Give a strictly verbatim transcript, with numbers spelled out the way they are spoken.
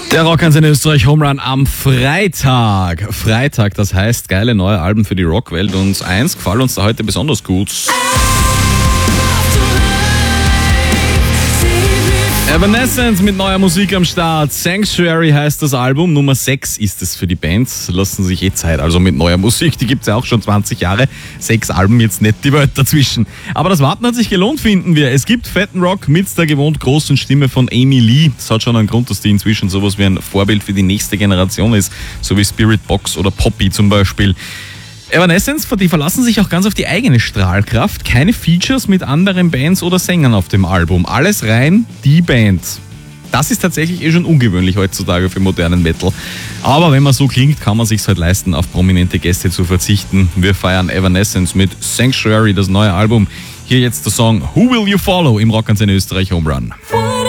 Der Rockantenne Österreich Home Run am Freitag. Freitag, das heißt geile neue Alben für die Rockwelt. Und eins gefällt uns da heute besonders gut. Evanescence mit neuer Musik am Start. Sanctuary heißt das Album. Nummer sechs ist es für die Bands. Lassen sich eh Zeit. Also mit neuer Musik, die gibt's ja auch schon zwanzig Jahre. Sechs Alben, jetzt nicht die Welt dazwischen. Aber das Warten hat sich gelohnt, finden wir. Es gibt fetten Rock mit der gewohnt großen Stimme von Amy Lee. Das hat schon einen Grund, dass die inzwischen sowas wie ein Vorbild für die nächste Generation ist. So wie Spirit Box oder Poppy zum Beispiel. Evanescence, die verlassen sich auch ganz auf die eigene Strahlkraft. Keine Features mit anderen Bands oder Sängern auf dem Album. Alles rein die Band. Das ist tatsächlich eh schon ungewöhnlich heutzutage für modernen Metal. Aber wenn man so klingt, kann man sich's halt leisten, auf prominente Gäste zu verzichten. Wir feiern Evanescence mit Sanctuary, das neue Album. Hier jetzt der Song Who Will You Follow im Rockantenne Österreich Home Run.